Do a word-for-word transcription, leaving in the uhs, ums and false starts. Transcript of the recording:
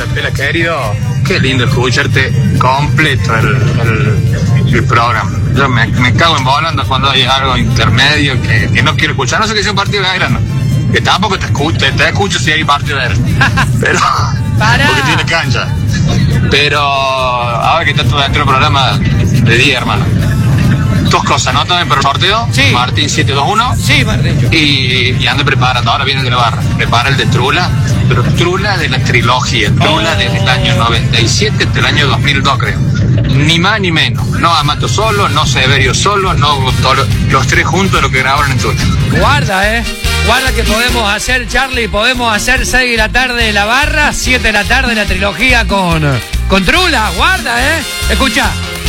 Pela, querido, qué lindo escucharte completo el, el, el programa. Yo me, me cago en volando cuando hay algo intermedio que, que no quiero escuchar. No sé qué sea un partido de Belgrano. Que tampoco te escucho, te, te escucho si hay partido de Belgrano. Pero, porque tiene cancha. Pero, ahora que está todo dentro del programa de día, hermano. Dos cosas, ¿no? También por el sorteo. Sí. Martín siete dos uno. Sí, Martín. Y, y ande preparando. Ahora viene de la barra. Prepara el de Trula. Pero Trula de la trilogía. Trula oh. desde el año noventa y siete hasta el año dos mil dos, creo. Ni más ni menos. No Amato solo, no Severio solo, no todo, los tres juntos lo que grabaron en Trula. Guarda, eh. Guarda que podemos hacer, Charlie, podemos hacer seis de la tarde de la barra, siete de la tarde la trilogía con, con Trula. Guarda, eh. Escucha.